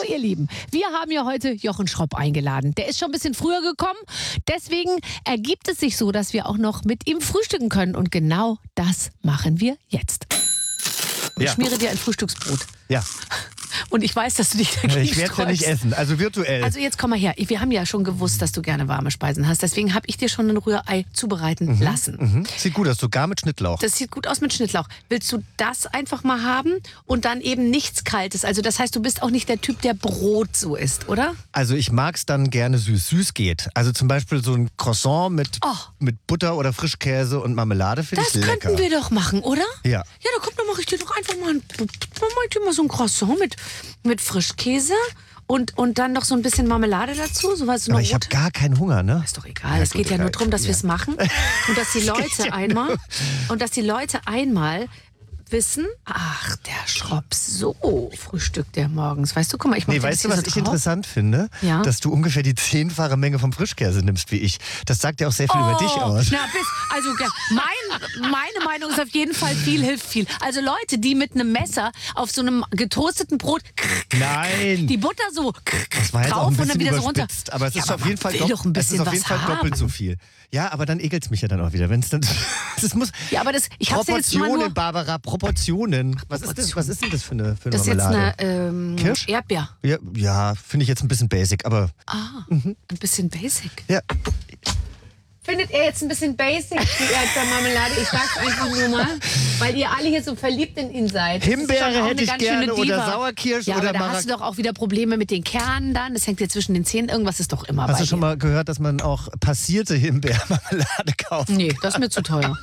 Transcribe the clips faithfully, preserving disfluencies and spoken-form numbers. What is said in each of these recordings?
So, ihr Lieben, wir haben ja heute Jochen Schropp eingeladen. Der ist schon ein bisschen früher gekommen. Deswegen ergibt es sich so, dass wir auch noch mit ihm frühstücken können. Und genau das machen wir jetzt. Ich Ja. schmiere dir ein Frühstücksbrot. Ja, Und ich weiß, dass du dich dagegen ich werde es ja nicht sträubst. essen, also virtuell. Also jetzt komm mal her. Wir haben ja schon gewusst, dass du gerne warme Speisen hast. Deswegen habe ich dir schon ein Rührei zubereiten lassen. mhm. Sieht gut aus, sogar mit Schnittlauch. Das sieht gut aus mit Schnittlauch. Willst du das einfach mal haben und dann eben nichts Kaltes? Also das heißt, du bist auch nicht der Typ, der Brot so isst, oder? Also ich mag es dann gerne süß. Süß geht. Also zum Beispiel so ein Croissant mit, Oh. mit Butter oder Frischkäse und Marmelade finde Das ich lecker. könnten wir doch machen, oder? Ja. Ja, dann komm, dann mache ich dir doch einfach mal, ein, dann mach ich dir mal so ein Croissant mit, mit Frischkäse und, und dann noch so ein bisschen Marmelade dazu. So was, so Aber eine ich habe rote. gar keinen Hunger, ne? Ist doch egal. Es geht ja egal. nur darum, dass Ja. wir es machen und dass die Leute einmal und dass die Leute einmal wissen, ach, der Schropp, so frühstückt der morgens. Weißt du, guck mal, ich mach Nee, dir das weißt du, hier was so ich drauf. interessant finde? Ja. Dass du ungefähr die zehnfache Menge vom Frischkäse nimmst wie ich. Das sagt ja auch sehr viel über dich aus. Na, bis, also ja, mein, meine Meinung ist auf jeden Fall, viel hilft viel. Also Leute, die mit einem Messer auf so einem getoasteten Brot Nein. die Butter so Das war jetzt auch drauf ein und dann bisschen wieder so runter. überspitzt, aber es Ja, ist aber auf jeden man Fall, will dopp- doch ein es ist bisschen auf jeden was Fall doppelt haben. so viel. Ja, aber dann ekelt's mich ja dann auch wieder, wenn es dann das muss Ja, aber das, ich hab's ja jetzt mal Proportionen, nur... Barbara, Proportionen. Was ist das? Was ist denn das für eine, für eine Das ist jetzt Marmelade? eine ähm, Kirsch? Erdbeer. Ja, ja finde ich jetzt ein bisschen basic, aber Ah, ein bisschen basic. ja. Findet ihr jetzt ein bisschen basic, die Erdbeermarmelade? Ich sag's einfach nur mal, weil ihr alle hier so verliebt in ihn seid. Das ist Himbeere schon auch eine hätte ich ganz schöne gerne oder Diva. Sauerkirsch ja, oder aber da Marac- hast du doch auch wieder Probleme mit den Kernen dann. Das hängt dir zwischen den Zähnen. Irgendwas ist doch immer Hast bei du schon dir. mal gehört, dass man auch passierte Himbeermarmelade kauft? Nee, das ist mir zu teuer.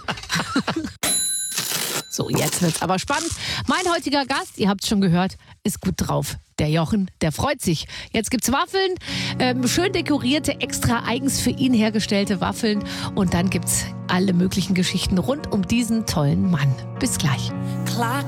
So, jetzt wird's aber spannend. Mein heutiger Gast, ihr habt's schon gehört, ist gut drauf. Der Jochen, der freut sich. Jetzt gibt's Waffeln, ähm, schön dekorierte, extra eigens für ihn hergestellte Waffeln. Und dann gibt's alle möglichen Geschichten rund um diesen tollen Mann. Bis gleich. Clock